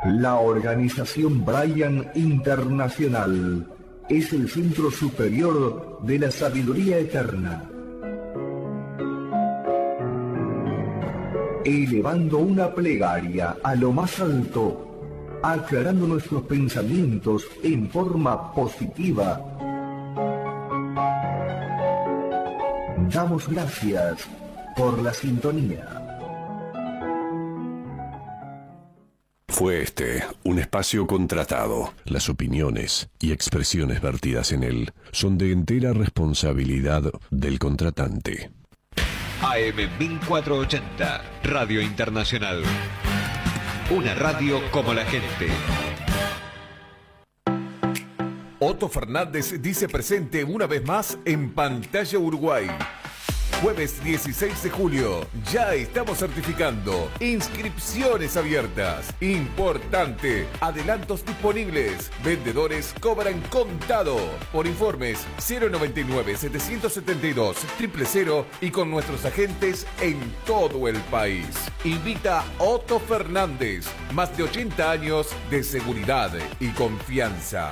La organización Brian Internacional es el centro superior de la sabiduría eterna. Elevando una plegaria a lo más alto, aclarando nuestros pensamientos en forma positiva. Damos gracias por la sintonía. Fue este un espacio contratado. Las opiniones y expresiones vertidas en él son de entera responsabilidad del contratante. AM 1480, Radio Internacional. Una radio como la gente. Otto Fernández dice presente una vez más en Pantalla Uruguay. Jueves 16 de julio, ya estamos certificando. Inscripciones abiertas. Importante. Adelantos disponibles. Vendedores cobran contado. Por informes 099-772-000 y con nuestros agentes en todo el país. Invita Otto Fernández. Más de 80 años de seguridad y confianza.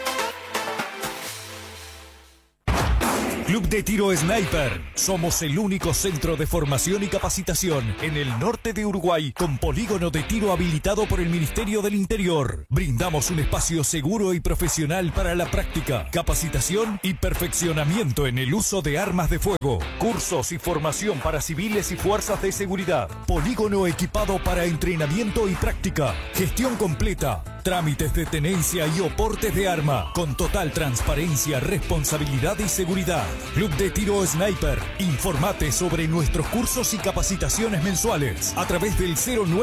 Club de Tiro Sniper. Somos el único centro de formación y capacitación en el norte de Uruguay con polígono de tiro habilitado por el Ministerio del Interior. Brindamos un espacio seguro y profesional para la práctica, capacitación y perfeccionamiento en el uso de armas de fuego. Cursos y formación para civiles y fuerzas de seguridad. Polígono equipado para entrenamiento y práctica. Gestión completa. Trámites de tenencia y oportes de arma, con total transparencia, responsabilidad y seguridad. Club de Tiro Sniper. Informate sobre nuestros cursos y capacitaciones mensuales a través del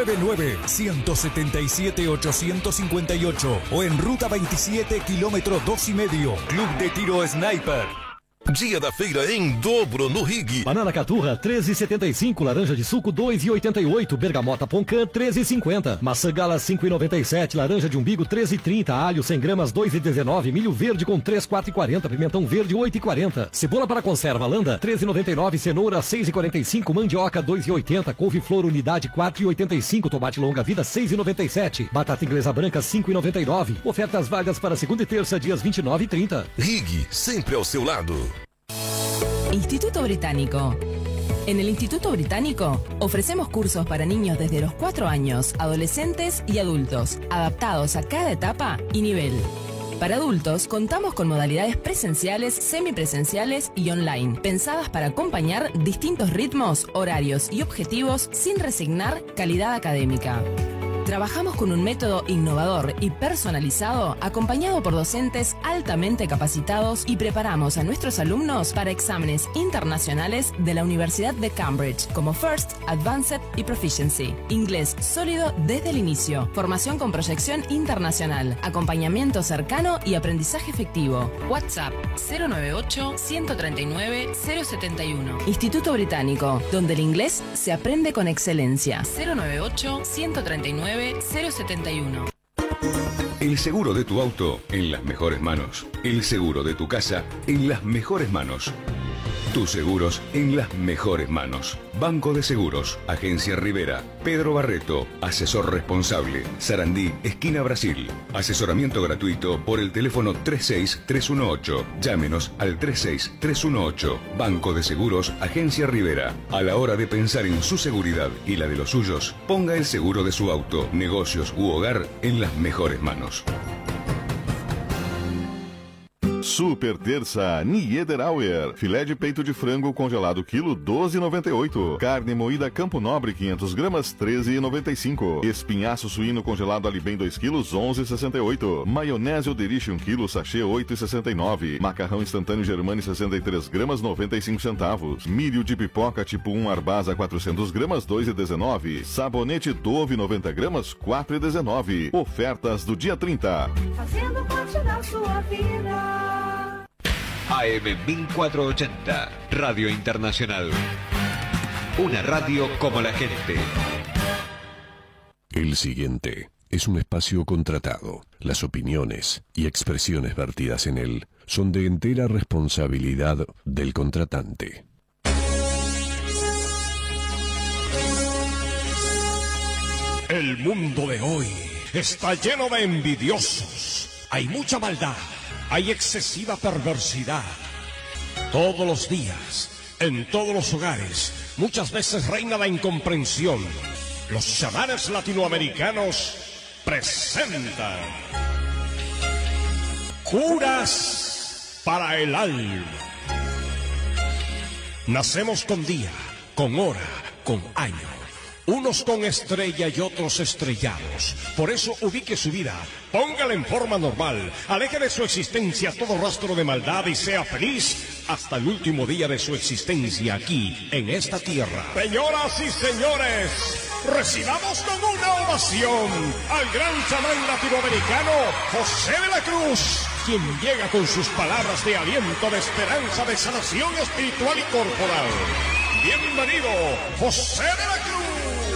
099-177-858 o en Ruta 27, kilómetro 2,5. Club de Tiro Sniper. Dia da feira em dobro no Rig. Banana caturra 13,75, laranja de suco 2,88, bergamota Poncan 13,50, maçã gala 5,97, laranja de umbigo 13,30, alho 100 gramas 2,19, milho verde com 3,4,40, pimentão verde 8,40, cebola para conserva landa 13,99, cenoura 6,45, mandioca 2,80, couve-flor unidade 4,85, tomate longa vida 6,97, batata inglesa branca 5,99. Ofertas válidas para segunda e terça, dias 29 e 30. Rig, sempre ao seu lado. Instituto Británico. En el Instituto Británico ofrecemos cursos para niños desde los 4 años, adolescentes y adultos, adaptados a cada etapa y nivel. Para adultos contamos con modalidades presenciales, semipresenciales y online, pensadas para acompañar distintos ritmos, horarios y objetivos sin resignar calidad académica. Trabajamos con un método innovador y personalizado, acompañado por docentes altamente capacitados, y preparamos a nuestros alumnos para exámenes internacionales de la Universidad de Cambridge, como First, Advanced y Proficiency. Inglés sólido desde el inicio. Formación con proyección internacional. Acompañamiento cercano y aprendizaje efectivo. WhatsApp 098-139-071. Instituto Británico, donde el inglés se aprende con excelencia. 098-139-071. El seguro de tu auto en las mejores manos. El seguro de tu casa en las mejores manos. Tus seguros en las mejores manos. Banco de Seguros, Agencia Rivera, Pedro Barreto, asesor responsable, Sarandí, esquina Brasil. Asesoramiento gratuito por el teléfono 36318. Llámenos al 36318. Banco de Seguros, Agencia Rivera. A la hora de pensar en su seguridad y la de los suyos, ponga el seguro de su auto, negocios u hogar en las mejores manos. Super terça, Niederauer. Filé de peito de frango congelado quilo 12,98. Carne moída Campo Nobre 500 gramas 13,95. Espinhaço suíno congelado Alibem 2 quilos 11,68. Maionese Oderich 1 quilo sachê 8,69. Macarrão instantâneo Germani 63 gramas 95 centavos. Milho de pipoca tipo 1 Arbasa 400 gramas 2,19. Sabonete Dove 90 gramas 4,19. Ofertas do dia 30. Fazendo parte da sua vida. AM 1480, Radio Internacional. Una radio como la gente. El siguiente es un espacio contratado. Las opiniones y expresiones vertidas en él son de entera responsabilidad del contratante. El mundo de hoy está lleno de envidiosos. Hay mucha maldad, hay excesiva perversidad. Todos los días, en todos los hogares, muchas veces reina la incomprensión. Los chamanes latinoamericanos presentan Curas para el alma. Nacemos con día, con hora, con año. Unos con estrella y otros estrellados. Por eso ubique su vida, póngala en forma normal, aleje de su existencia todo rastro de maldad y sea feliz hasta el último día de su existencia aquí, en esta tierra. Señoras y señores, recibamos con una ovación al gran chamán latinoamericano José de la Cruz, quien llega con sus palabras de aliento, de esperanza, de sanación espiritual y corporal. Bienvenido, José de la Cruz.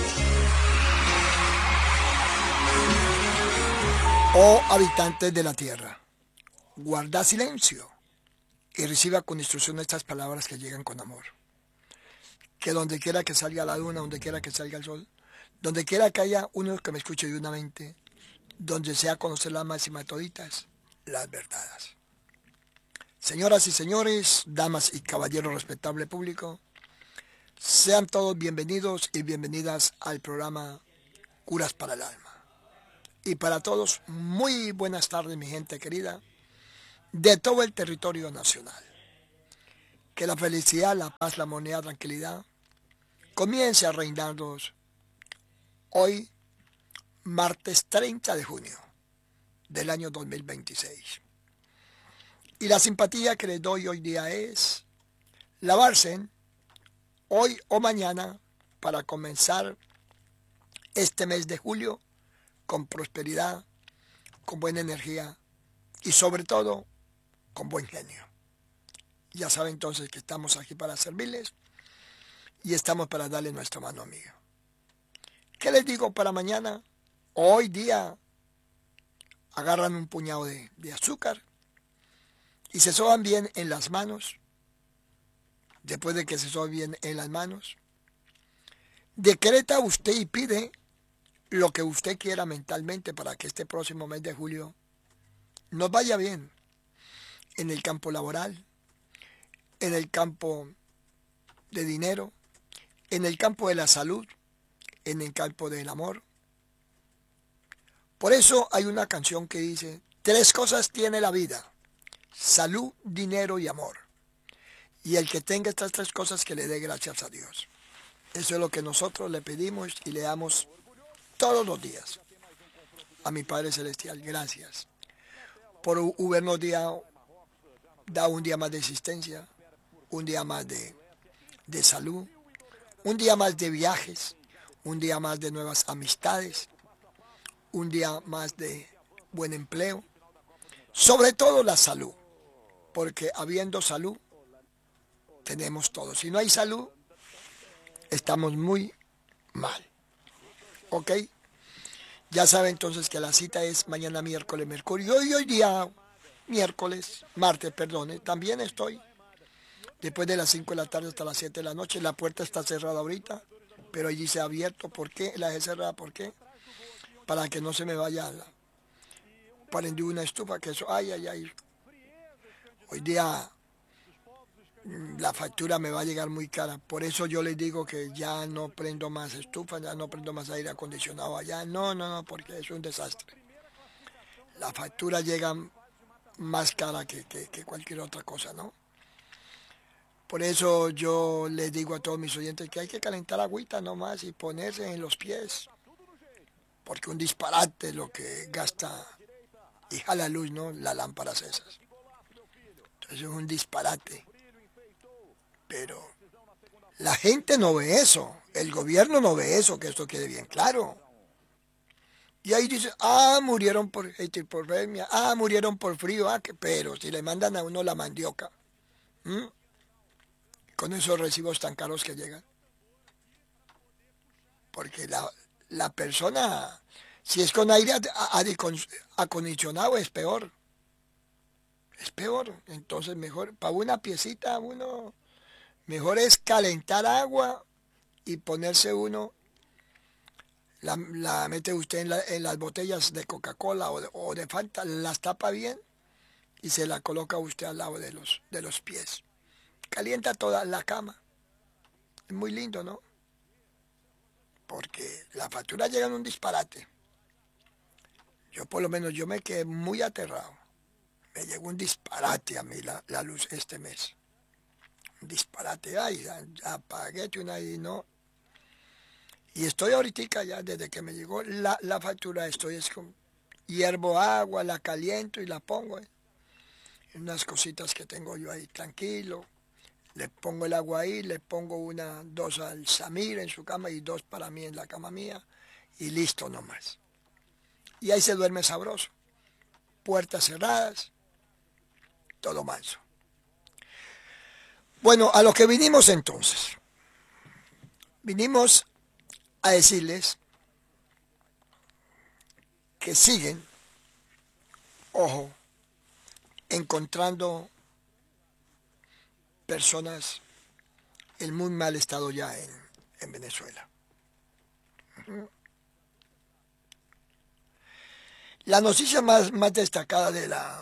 Oh habitantes de la tierra, guarda silencio y reciba con instrucción estas palabras que llegan con amor. Que donde quiera que salga la luna, donde quiera que salga el sol, donde quiera que haya uno que me escuche divinamente, donde sea conocer la máxima de toditas, las verdades. Señoras y señores, damas y caballeros, respetable público, sean todos bienvenidos y bienvenidas al programa Curas para el Alma. Y para todos, muy buenas tardes, mi gente querida, de todo el territorio nacional. Que la felicidad, la paz, la armonía, la tranquilidad comience a reinarnos hoy, martes 30 de junio del año 2026. Y la simpatía que les doy hoy día es lavarse hoy o mañana para comenzar este mes de julio con prosperidad, con buena energía y sobre todo con buen genio. Ya saben entonces que estamos aquí para servirles y estamos para darle nuestra mano amiga. ¿Qué les digo para mañana? Hoy día agarran un puñado de azúcar y se soban bien en las manos. Después de que se soben bien en las manos, decreta usted y pide lo que usted quiera mentalmente para que este próximo mes de julio nos vaya bien en el campo laboral, en el campo de dinero, en el campo de la salud, en el campo del amor. Por eso hay una canción que dice, 3 cosas tiene la vida: salud, dinero y amor. Y el que tenga estas 3 cosas, que le dé gracias a Dios. Eso es lo que nosotros le pedimos y le damos todos los días a mi Padre Celestial. Gracias por habernos dado un día más de existencia, un día más de salud, un día más de viajes, un día más de nuevas amistades, un día más de buen empleo, sobre todo la salud, porque habiendo salud tenemos todo. Si no hay salud, estamos muy mal. ¿Ok? Ya saben entonces que la cita es mañana miércoles Mercurio. Y hoy día, martes, también estoy. Después de las 5 de la tarde hasta las 7 de la noche. La puerta está cerrada ahorita, pero allí se ha abierto. ¿Por qué la dejé cerrada? ¿Por qué? Para que no se me vaya prendí una estufa, que eso, ay. Hoy día la factura me va a llegar muy cara. Por eso yo les digo que ya no prendo más estufa, ya no prendo más aire acondicionado allá. No, porque es un desastre. La factura llega más cara que cualquier otra cosa, ¿no? Por eso yo les digo a todos mis oyentes que hay que calentar agüita nomás y ponerse en los pies. Porque un disparate lo que gasta y jala luz, ¿no? Las lámparas esas. Entonces es un disparate. Pero la gente no ve eso, el gobierno no ve eso, que esto quede bien claro. Y ahí dice, murieron por hipotermia, murieron por frío, pero si le mandan a uno la mandioca, con esos recibos tan caros que llegan. Porque la persona, si es con aire acondicionado, es peor. Es peor, entonces mejor, para una piecita uno... Mejor es calentar agua y ponerse uno la mete usted en las botellas de Coca-Cola o de Fanta, las tapa bien y se la coloca usted al lado de los pies. Calienta toda la cama. Es muy lindo, ¿no? Porque la factura llega en un disparate. Yo por lo menos yo me quedé muy aterrado. Me llegó un disparate a mí la luz este mes. Un disparate. Ay, apagué una y no. Y estoy ahorita ya, desde que me llegó la factura, hiervo agua, la caliento y la pongo. Unas cositas que tengo yo ahí, tranquilo. Le pongo el agua ahí, le pongo 2 al Samir en su cama y 2 para mí en la cama mía. Y listo nomás. Y ahí se duerme sabroso. Puertas cerradas, todo manso. Bueno, a lo que vinimos entonces. Vinimos a decirles que siguen, ojo, encontrando personas en muy mal estado ya en Venezuela. La noticia más destacada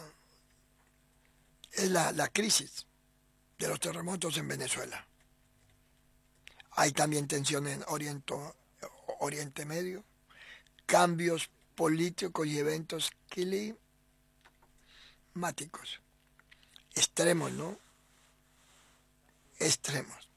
es la crisis de los terremotos en Venezuela. Hay también tensión en Oriente Medio, cambios políticos y eventos climáticos. Extremos, ¿no? Extremos.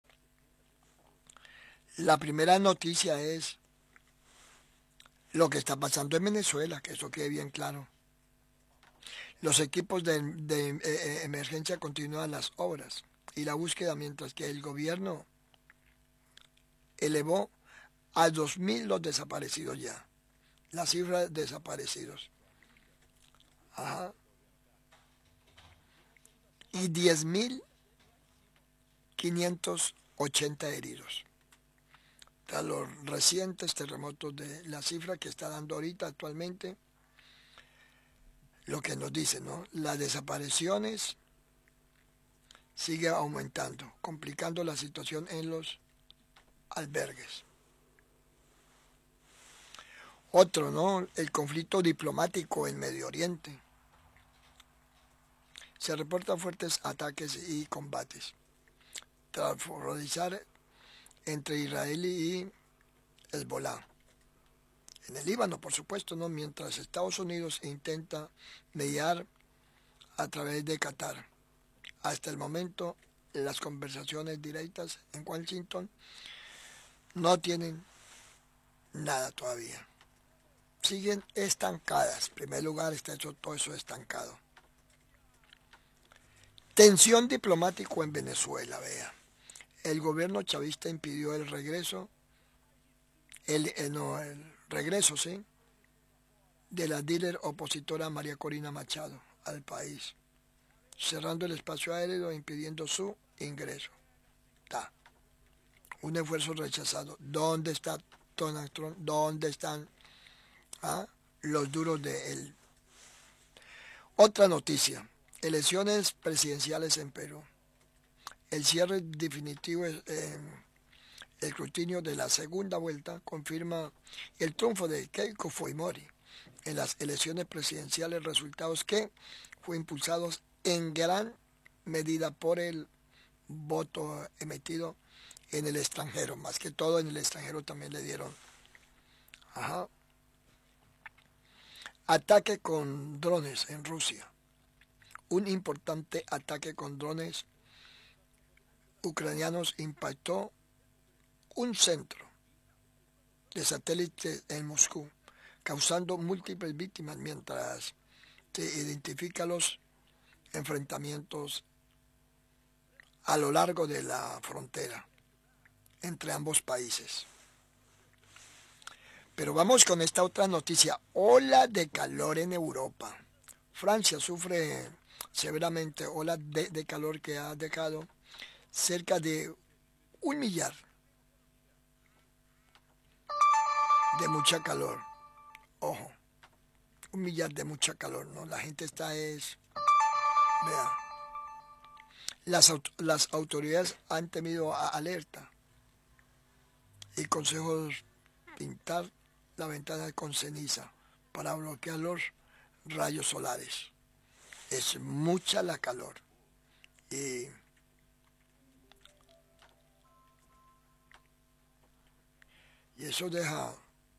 La primera noticia es lo que está pasando en Venezuela, que eso quede bien claro. Los equipos de emergencia continúan las obras y la búsqueda, mientras que el gobierno elevó a 2.000 los desaparecidos ya. La cifra de desaparecidos. Ajá. Y 10.580 heridos. Tras los recientes terremotos, de la cifra que está dando ahorita actualmente, lo que nos dice, ¿no? Las desapariciones sigue aumentando, complicando la situación en los albergues. Otro, ¿no? El conflicto diplomático en Medio Oriente. Se reportan fuertes ataques y combates tras finalizar entre Israel y Hezbollah. En el Líbano, por supuesto, ¿no? Mientras Estados Unidos intenta mediar a través de Qatar. Hasta el momento, las conversaciones directas en Washington no tienen nada todavía. Siguen estancadas. En primer lugar está todo eso estancado. Tensión diplomática en Venezuela, vea. El gobierno chavista impidió el regreso, ¿sí?, de la líder opositora María Corina Machado al país, cerrando el espacio aéreo e impidiendo su ingreso. Un esfuerzo rechazado. ¿Dónde está Donald Trump? ¿Dónde están los duros de él? Otra noticia. Elecciones presidenciales en Perú. El cierre definitivo, el escrutinio de la segunda vuelta, confirma el triunfo de Keiko Fujimori en las elecciones presidenciales, resultados que fue impulsados en gran medida por el voto emitido en el extranjero, más que todo en el extranjero también le dieron. Ataque con drones en Rusia. Un importante ataque con drones ucranianos impactó un centro de satélites en Moscú, causando múltiples víctimas mientras se identifican los enfrentamientos a lo largo de la frontera entre ambos países. Pero vamos con esta otra noticia. Ola de calor en Europa. Francia sufre severamente ola de calor que ha dejado cerca de 1 millar de mucha calor. Ojo, 1 millar de mucha calor, ¿no? La gente vea, las autoridades han tenido alerta y consejos pintar la ventana con ceniza para bloquear los rayos solares. Es mucha la calor. Y eso deja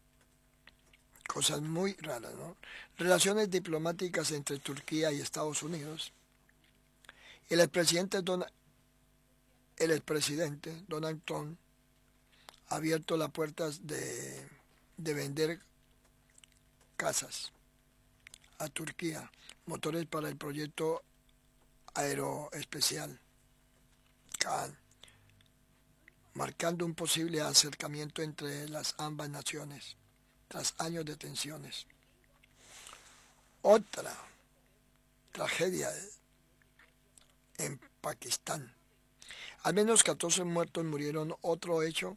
cosas muy raras, ¿no? Relaciones diplomáticas entre Turquía y Estados Unidos. El expresidente Donald Trump ha abierto las puertas de vender casas a Turquía, motores para el proyecto aeroespacial Kaan, marcando un posible acercamiento entre las ambas naciones tras años de tensiones. Otra tragedia en Pakistán. Al menos 14 muertos murieron. Otro hecho,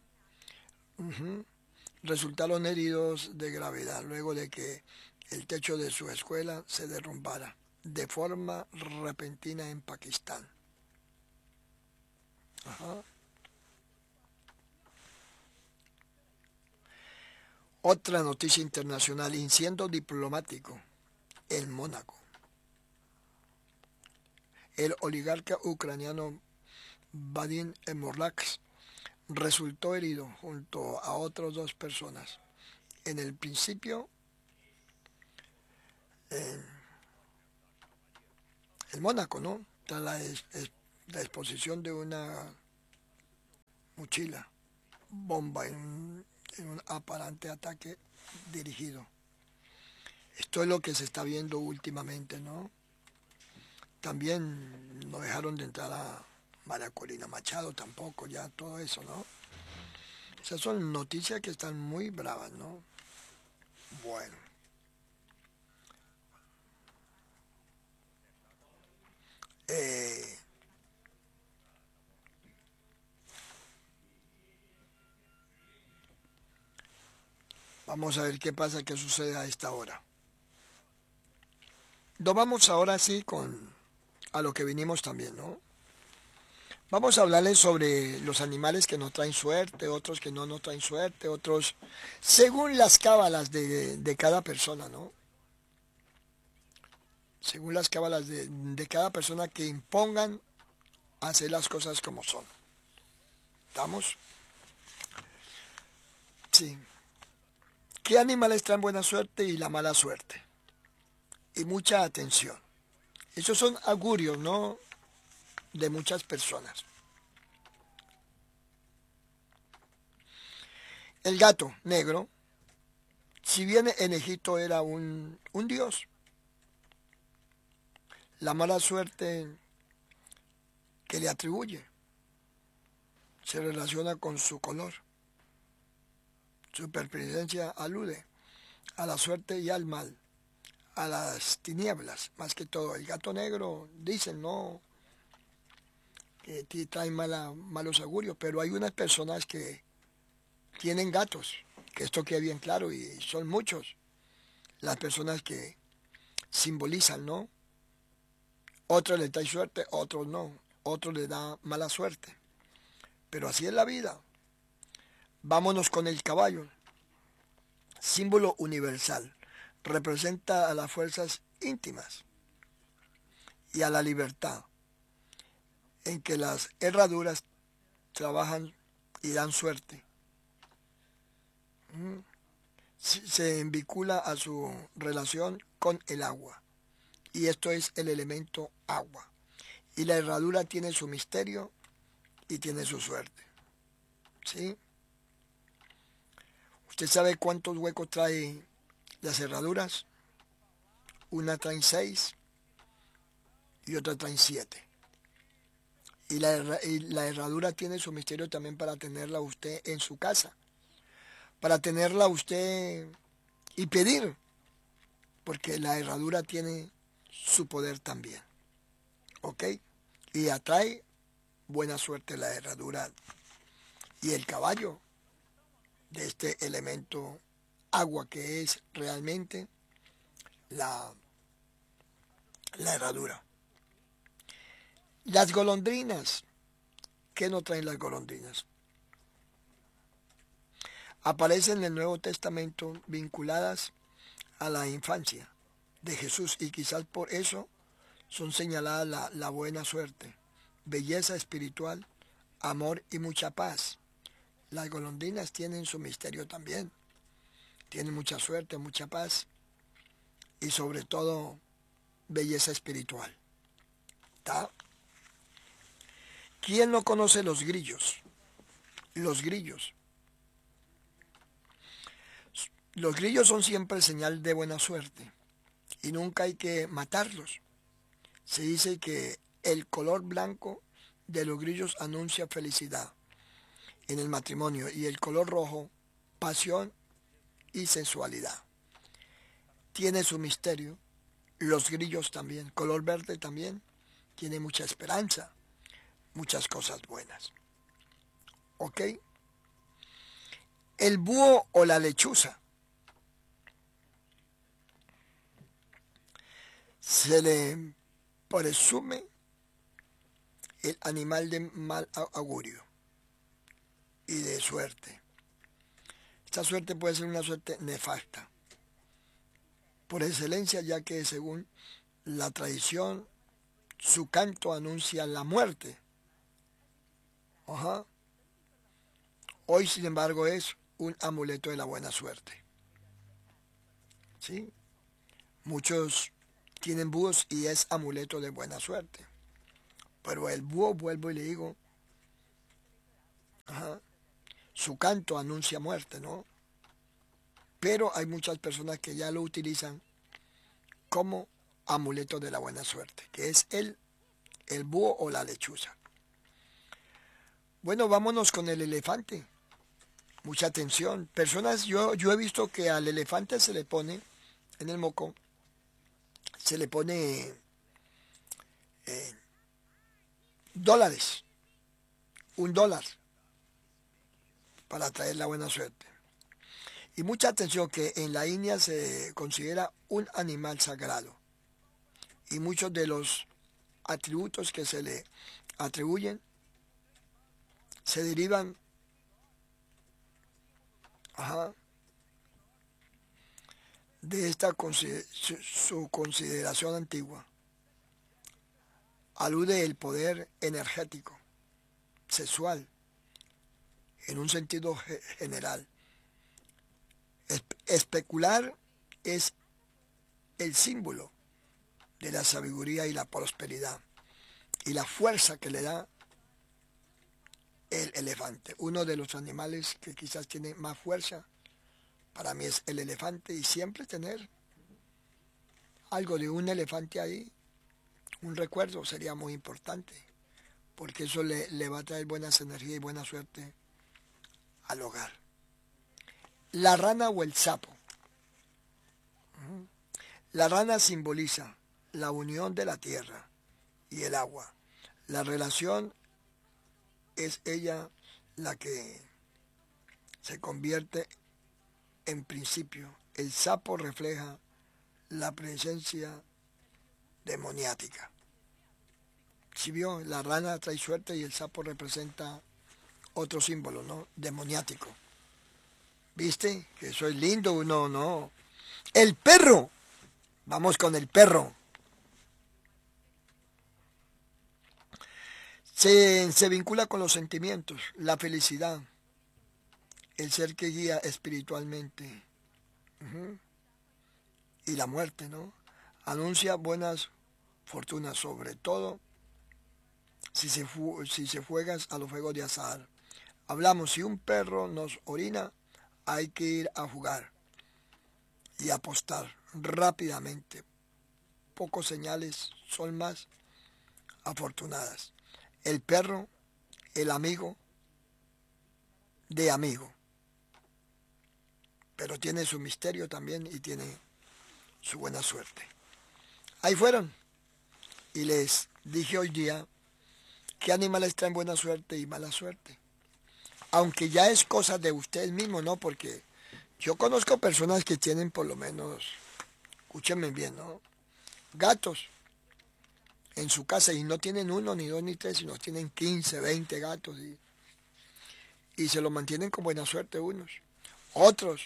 resultaron heridos de gravedad luego de que el techo de su escuela se derrumbara de forma repentina en Pakistán. Otra noticia internacional, incendio diplomático en Mónaco. El oligarca ucraniano Vadim Morlaks resultó herido junto a otras 2 personas. En el principio, en Mónaco, ¿no? Tras la exposición de una mochila, bomba en un aparente ataque dirigido. Esto es lo que se está viendo últimamente, ¿no? También no dejaron de entrar a María Corina Machado tampoco, ya todo eso, ¿no? Esas son noticias que están muy bravas, ¿no? Bueno. Vamos a ver qué pasa, qué sucede a esta hora. Nos vamos ahora sí a lo que vinimos también, ¿no? Vamos a hablarles sobre los animales que nos traen suerte, otros que no nos traen suerte, otros según las cábalas de cada persona, ¿no? Según las cábalas de cada persona que impongan hacer las cosas como son. ¿Estamos? Sí. ¿Qué animales traen buena suerte y la mala suerte? Y mucha atención. Esos son augurios, ¿no? De muchas personas. El gato negro, si bien en Egipto era un dios, la mala suerte que le atribuye se relaciona con su color. Su pertenencia alude a la suerte y al mal, a las tinieblas, más que todo. El gato negro, dicen, no, que trae malos augurios, pero hay unas personas que tienen gatos, que esto queda bien claro, y son muchos las personas que simbolizan, ¿no? Otros les trae suerte, otros no, otros les da mala suerte, pero así es la vida. Vámonos con el caballo, símbolo universal, representa a las fuerzas íntimas y a la libertad, en que las herraduras trabajan y dan suerte. Se vincula a su relación con el agua, y esto es el elemento agua, y la herradura tiene su misterio y tiene su suerte. ¿Sí? ¿Usted sabe cuántos huecos trae las herraduras? Una trae 6 y otra trae 7. Y la herradura tiene su misterio también para tenerla usted en su casa, para tenerla usted y pedir, porque la herradura tiene su poder también. ¿Ok? Y atrae buena suerte la herradura. Y el caballo, de este elemento agua, que es realmente la herradura. Las golondrinas. ¿Qué nos traen las golondrinas? aparecen en el Nuevo Testamento vinculadas a la infancia de Jesús y quizás por eso son señaladas la buena suerte, belleza espiritual, amor y mucha paz. Las golondrinas tienen su misterio también. Tienen mucha suerte, mucha paz y sobre todo belleza espiritual. ¿Está? ¿Quién no conoce los grillos? Los grillos. Los grillos son siempre señal de buena suerte y nunca hay que matarlos. Se dice que el color blanco de los grillos anuncia felicidad en el matrimonio y el color rojo, pasión y sensualidad. Tiene su misterio. Los grillos también. Color verde también. Tiene mucha esperanza. Muchas cosas buenas. ¿Ok? El búho o la lechuza. Se le presume el animal de mal augurio y de suerte. Esta suerte puede ser una suerte nefasta, por excelencia, ya que según la tradición, su canto anuncia la muerte. Ajá. Hoy, sin embargo, es un amuleto de la buena suerte. ¿Sí? Muchos tienen búhos y es amuleto de buena suerte. Pero el búho, vuelvo y le digo, su canto anuncia muerte, ¿no? Pero hay muchas personas que ya lo utilizan como amuleto de la buena suerte, que es el búho o la lechuza. Bueno, vámonos con el elefante. Mucha atención. Personas, yo he visto que al elefante se le pone, en el moco, se le pone dólares. $1 para traer la buena suerte. Y mucha atención que en la India se considera un animal sagrado. Y muchos de los atributos que se le atribuyen se derivan de su consideración antigua. Alude el poder energético, sexual, en un sentido general. Especular es el símbolo de la sabiduría y la prosperidad y la fuerza que le da el elefante. Uno de los animales que quizás tiene más fuerza para mí es el elefante, y siempre tener algo de un elefante ahí, un recuerdo, sería muy importante, porque eso le va a traer buenas energías y buena suerte al hogar. La rana o el sapo. La rana simboliza la unión de la tierra y el agua. La relación es ella la que se convierte en principio. El sapo refleja la presencia demoniática. Si vio, la rana trae suerte y el sapo representa otro símbolo, ¿no? Demoniático. ¿Viste? Que soy lindo, no. El perro. Vamos con el perro. Se vincula con los sentimientos, la felicidad, el ser que guía espiritualmente y la muerte, ¿no? Anuncia buenas fortunas, sobre todo si se juegas a los juegos de azar. Hablamos, si un perro nos orina, hay que ir a jugar y apostar rápidamente. Pocos señales son más afortunadas. El perro, el amigo de amigo. Pero tiene su misterio también y tiene su buena suerte. Ahí fueron. Y les dije hoy día qué animales traen buena suerte y mala suerte. Aunque ya es cosa de ustedes mismos, ¿no? Porque yo conozco personas que tienen por lo menos, escúchenme bien, ¿no? Gatos en su casa y no tienen 1, ni 2, ni 3, sino tienen 15, 20 gatos y se lo mantienen con buena suerte unos. Otros,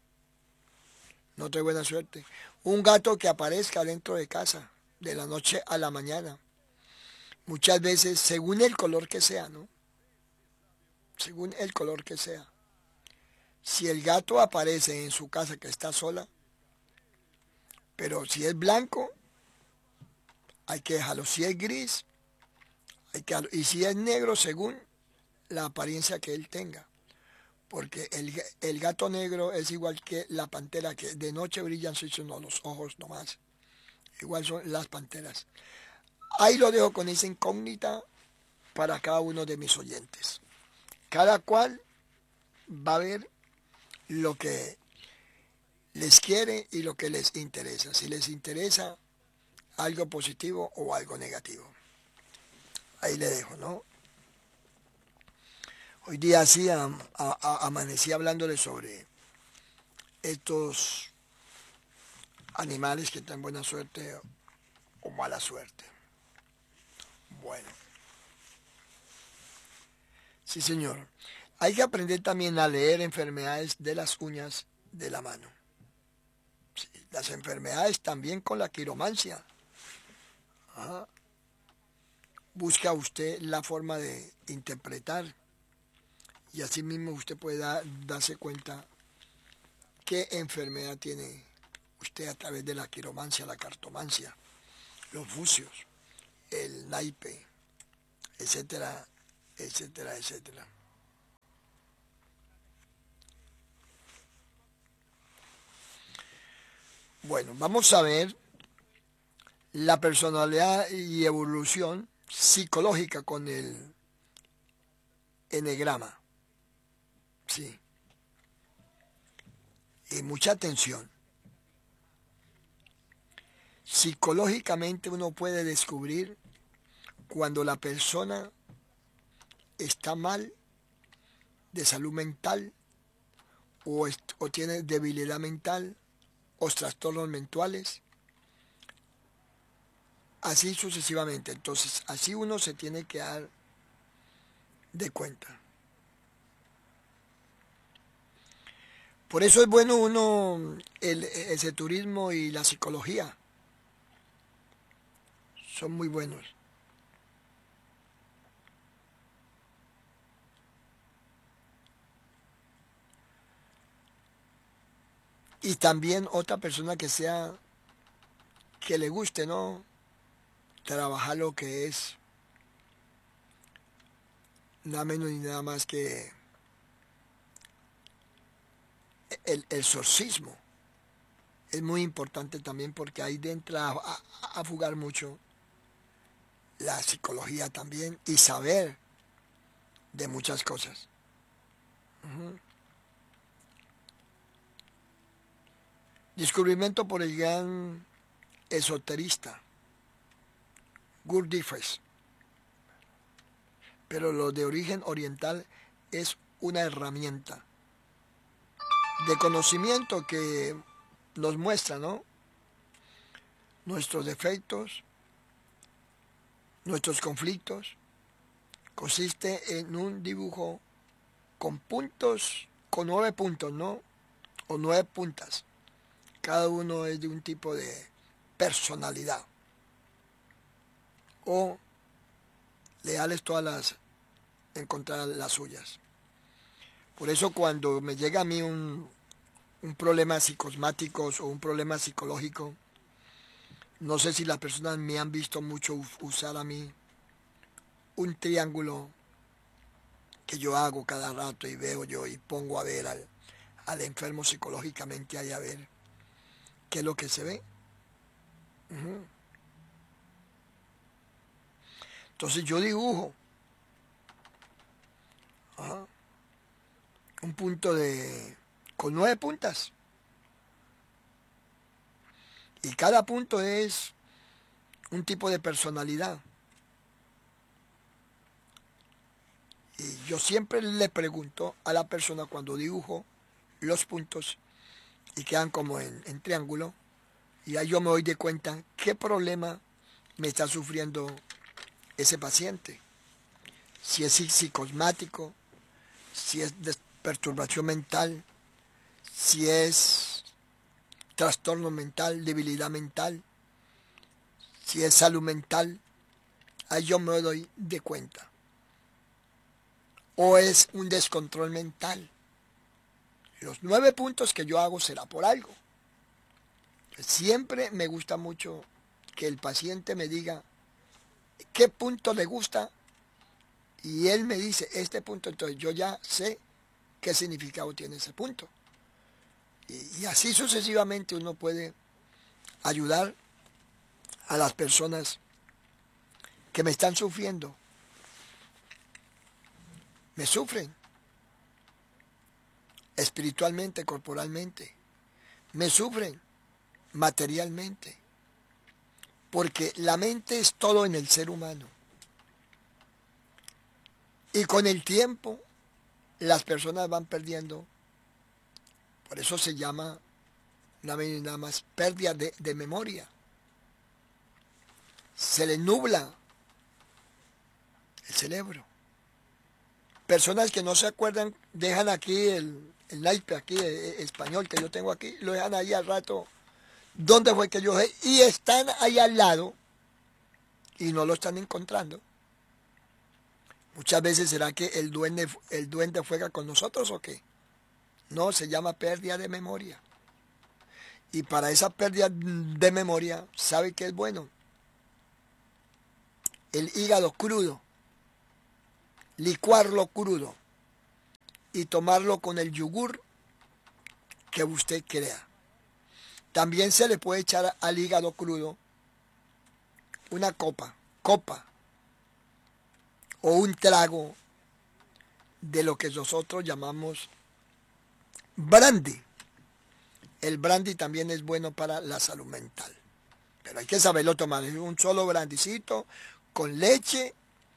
no trae buena suerte. Un gato que aparezca dentro de casa, de la noche a la mañana. Muchas veces, según el color que sea, ¿no? Según el color que sea. Si el gato aparece en su casa que está sola, pero si es blanco, hay que dejarlo. Si es gris, hay que dejarlo. Y si es negro, según la apariencia que él tenga. Porque el gato negro es igual que la pantera, que de noche brillan sino los ojos nomás. Igual son las panteras. Ahí lo dejo con esa incógnita para cada uno de mis oyentes. Cada cual va a ver lo que les quiere y lo que les interesa. Si les interesa algo positivo o algo negativo. Ahí le dejo, ¿no? Hoy día sí amanecí hablándole sobre estos animales que traen buena suerte o mala suerte. Bueno. Sí, señor. Hay que aprender también a leer enfermedades de las uñas de la mano. Sí, las enfermedades también con la quiromancia. Ajá. Busca usted la forma de interpretar. Y así mismo usted puede darse cuenta qué enfermedad tiene usted a través de la quiromancia, la cartomancia, los fusios, el naipe, etcétera, etcétera, etcétera. Bueno, vamos a ver la personalidad y evolución psicológica con el enegrama. Sí. Y mucha atención. Psicológicamente uno puede descubrir cuando la persona está mal de salud mental o tiene debilidad mental o trastornos mentales. Así sucesivamente. Entonces, así uno se tiene que dar de cuenta. Por eso es bueno uno, ese turismo y la psicología. Son muy buenos. Y también otra persona que le guste, ¿no? Trabajar lo que es nada menos ni nada más que el exorcismo. Es muy importante también porque ahí entra a jugar mucho la psicología también y saber de muchas cosas. Descubrimiento por el gran esoterista Gurdjieff. Pero lo de origen oriental es una herramienta de conocimiento que nos muestra, ¿no? Nuestros defectos, nuestros conflictos. Consiste en un dibujo con puntos, con 9 puntos, ¿no? O 9 puntas. Cada uno es de un tipo de personalidad. O leales todas encontrar las suyas. Por eso cuando me llega a mí un problema psicosmático o un problema psicológico, no sé si las personas me han visto mucho usar a mí un triángulo que yo hago cada rato y veo yo y pongo a ver al enfermo psicológicamente ahí a ver qué es lo que se ve. Entonces yo dibujo un punto con 9 puntas. Y cada punto es un tipo de personalidad. Y yo siempre le pregunto a la persona cuando dibujo los puntos y quedan como en triángulo, y ahí yo me doy de cuenta qué problema me está sufriendo ese paciente. Si es psicosmático, si es de perturbación mental, si es trastorno mental, debilidad mental, si es salud mental, ahí yo me doy de cuenta. O es un descontrol mental. Los 9 puntos que yo hago será por algo. Siempre me gusta mucho que el paciente me diga qué punto le gusta y él me dice este punto, entonces yo ya sé qué significado tiene ese punto. Y así sucesivamente uno puede ayudar a las personas que me están sufriendo. Me sufren espiritualmente, corporalmente. Me sufren materialmente. Porque la mente es todo en el ser humano. Y con el tiempo las personas van perdiendo. Por eso se llama nada más pérdida de memoria. Se le nubla el cerebro. Personas que no se acuerdan, dejan aquí el naipe aquí español que yo tengo aquí, lo dejan ahí al rato. ¿Dónde fue que yo dejé? Y están ahí al lado y no lo están encontrando. Muchas veces será que el duende juega con nosotros o qué. No, se llama pérdida de memoria. Y para esa pérdida de memoria, ¿sabe qué es bueno? El hígado crudo. Licuarlo crudo. Y tomarlo con el yogur que usted crea. También se le puede echar al hígado crudo una copa o un trago de lo que nosotros llamamos brandy. El brandy también es bueno para la salud mental, pero hay que saberlo tomar. Es un solo brandycito con leche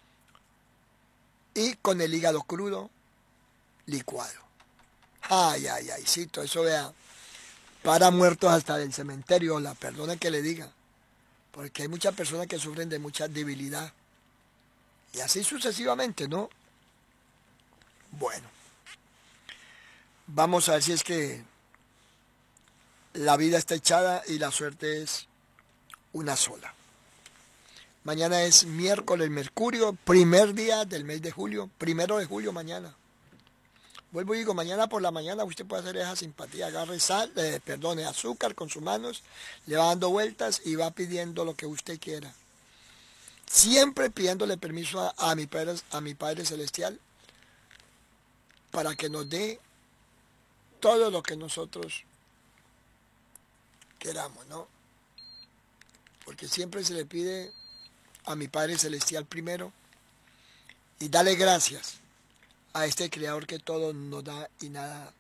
y con el hígado crudo licuado. Ay, cito, eso vea, para muertos hasta del cementerio, la perdona que le diga, porque hay muchas personas que sufren de mucha debilidad. Y así sucesivamente, ¿no? Bueno, vamos a ver si es que la vida está echada y la suerte es una sola. Mañana es miércoles Mercurio, primer día del mes de julio, 1 de julio mañana. Vuelvo y digo, mañana por la mañana usted puede hacer esa simpatía, agarre azúcar con sus manos, le va dando vueltas y va pidiendo lo que usted quiera. Siempre pidiéndole permiso a mi Padre Celestial para que nos dé todo lo que nosotros queramos, ¿no? Porque siempre se le pide a mi Padre Celestial primero y dale gracias a este Creador que todo nos da y nada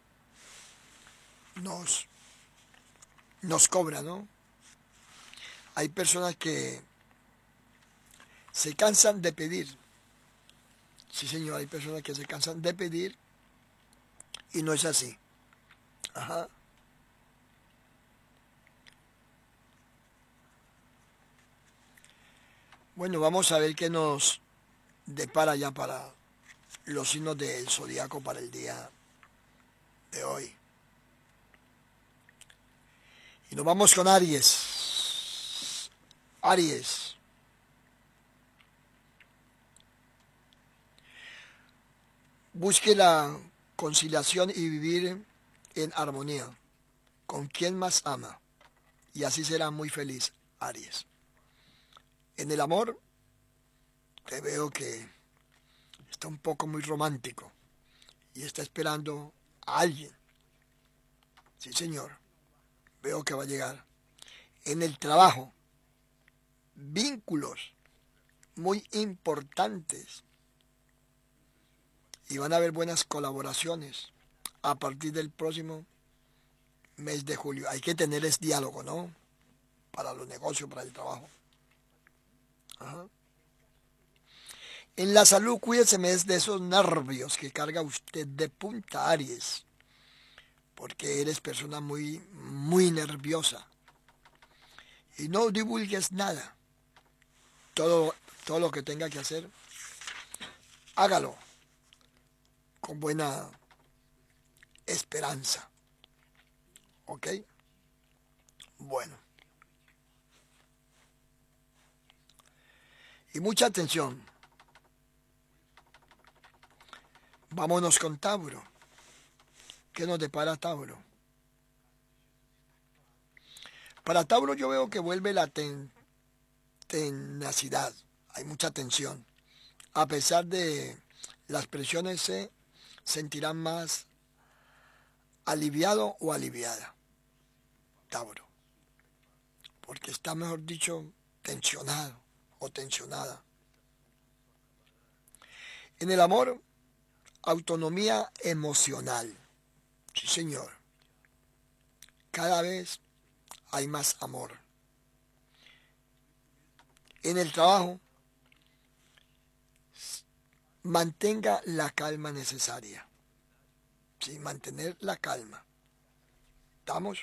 nos cobra, ¿no? Hay personas que se cansan de pedir. Sí, señor, hay personas que se cansan de pedir y no es así. Ajá. Bueno, vamos a ver qué nos depara ya para los signos del zodiaco para el día de hoy. Y nos vamos con Aries. Aries. Busque la conciliación y vivir en armonía con quien más ama. Y así será muy feliz, Aries. En el amor, te veo que está un poco muy romántico y está esperando a alguien. Sí, señor, veo que va a llegar. En el trabajo, vínculos muy importantes y van a haber buenas colaboraciones a partir del próximo mes de julio. Hay que tener ese diálogo, ¿no? Para los negocios, para el trabajo. Ajá. En la salud, cuídese de esos nervios que carga usted de punta, Aries, porque eres persona muy, muy nerviosa. Y no divulgues nada. Todo lo que tenga que hacer, hágalo con buena esperanza. ¿Ok? Bueno. Y mucha atención. Vámonos con Tauro. ¿Qué nos depara Tauro? Para Tauro yo veo que vuelve la tenacidad. Hay mucha tensión. A pesar de las presiones, se sentirán más aliviado o aliviada. Tauro. Porque está, mejor dicho, tensionado o tensionada. En el amor, autonomía emocional. Sí, señor. Cada vez hay más amor. En el trabajo, mantenga la calma necesaria. Sí, mantener la calma. ¿Estamos?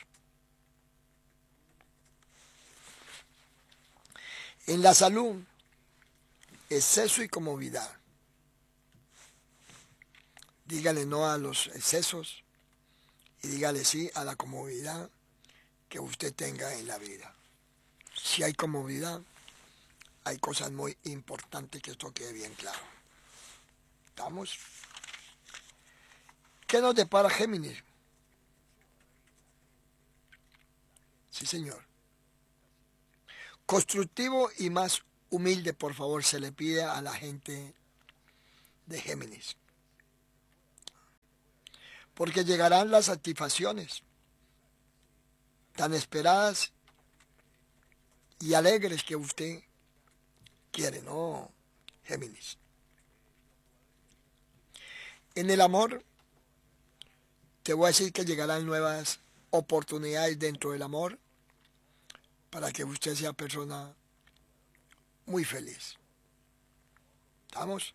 En la salud, exceso y comodidad. Dígale no a los excesos y dígale sí a la comodidad que usted tenga en la vida. Si hay comodidad, hay cosas muy importantes, que esto quede bien claro. ¿Estamos? ¿Qué nos depara Géminis? Sí, señor. Constructivo y más humilde, por favor, se le pide a la gente de Géminis. Porque llegarán las satisfacciones tan esperadas y alegres que usted quiere, ¿no, Géminis? En el amor, te voy a decir que llegarán nuevas oportunidades dentro del amor para que usted sea persona muy feliz. ¿Estamos?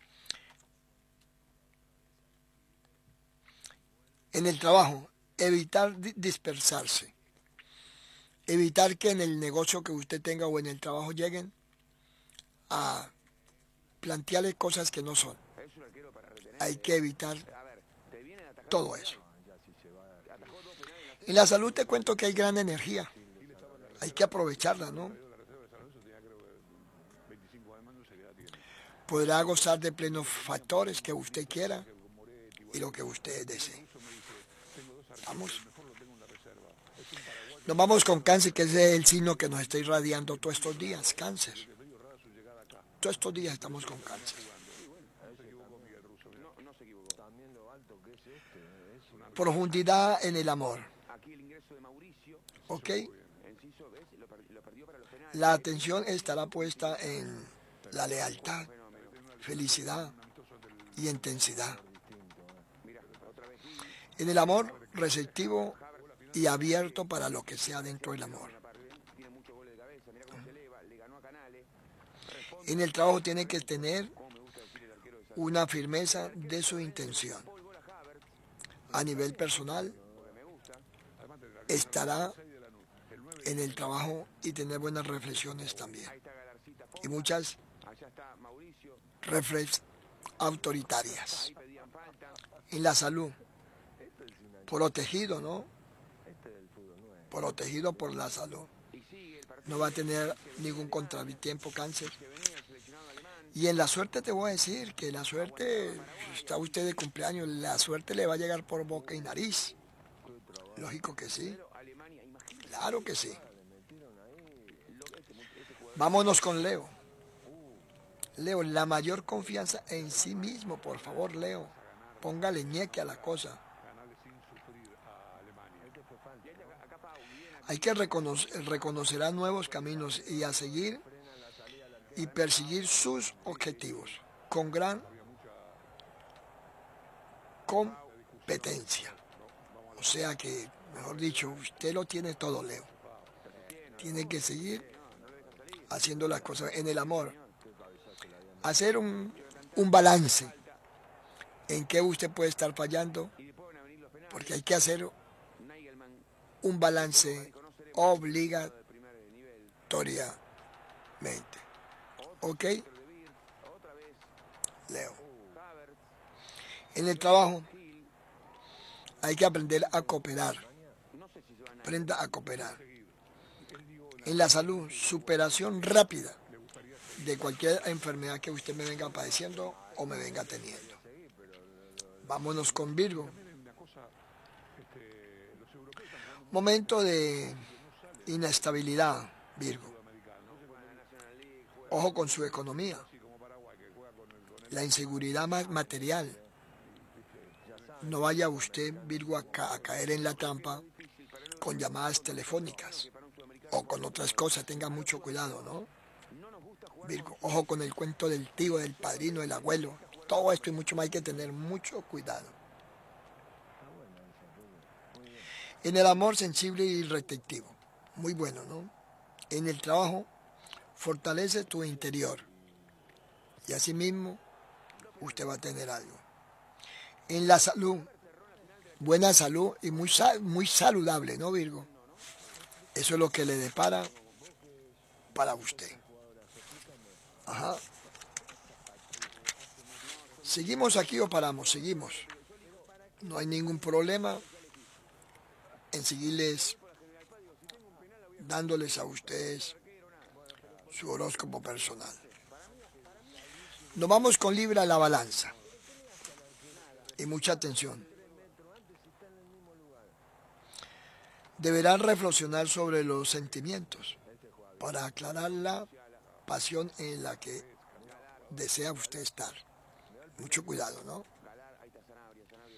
En el trabajo, evitar dispersarse. Evitar que en el negocio que usted tenga o en el trabajo lleguen a plantearle cosas que no son. Hay que evitar todo eso. En la salud te cuento que hay gran energía. Hay que aprovecharla, ¿no? Podrá gozar de plenos factores que usted quiera y lo que usted desee. ¿Vamos? Nos vamos con Cáncer, que es el signo que nos está irradiando todos estos días. Cáncer. Todos estos días estamos con Cáncer. Profundidad en el amor. ¿Ok? La atención estará puesta en la lealtad, felicidad y intensidad. En el amor, receptivo y abierto para lo que sea dentro del amor. En el trabajo tiene que tener una firmeza de su intención. A nivel personal, estará en el trabajo y tener buenas reflexiones también. Y muchas reflexiones autoritarias. En la salud, protegido, ¿no? Protegido por la salud. No va a tener ningún contratiempo, Cáncer. Y en la suerte te voy a decir que la suerte, si está usted de cumpleaños, la suerte le va a llegar por boca y nariz. Lógico que sí. Claro que sí. Vámonos con Leo. Leo, la mayor confianza en sí mismo, por favor, Leo. Póngale ñeque a la cosa. Hay que reconocer nuevos caminos y a seguir y perseguir sus objetivos con gran competencia. O sea que, mejor dicho, usted lo tiene todo, Leo. Tiene que seguir haciendo las cosas en el amor. Hacer un balance en qué usted puede estar fallando, porque hay que hacer un balance obligatoriamente. ¿Ok? Leo. En el trabajo hay que aprender a cooperar aprenda a cooperar. En la salud, superación rápida de cualquier enfermedad que usted me venga padeciendo o me venga teniendo. Vámonos con Virgo. Momento de inestabilidad, Virgo. Ojo con su economía. La inseguridad material. No vaya usted, Virgo, a caer en la trampa con llamadas telefónicas o con otras cosas. Tenga mucho cuidado, ¿no? Virgo, ojo con el cuento del tío, del padrino, del abuelo. Todo esto y mucho más hay que tener mucho cuidado. En el amor, sensible y receptivo. Muy bueno, ¿no? En el trabajo, fortalece tu interior. Y asimismo, usted va a tener algo. En la salud, buena salud y muy saludable, ¿no, Virgo? Eso es lo que le depara para usted. Ajá. ¿Seguimos aquí o paramos? Seguimos. No hay ningún problema en seguirles dándoles a ustedes su horóscopo personal. Nos vamos con Libra, la balanza. Y mucha atención. Deberán reflexionar sobre los sentimientos para aclarar la pasión en la que desea usted estar. Mucho cuidado, ¿no?